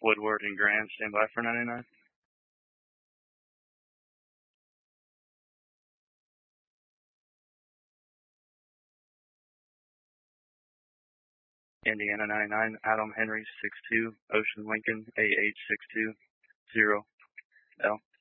Woodward and Grant, stand by for 99. Indiana 99, Adam Henry 62, Ocean Lincoln AH 620L.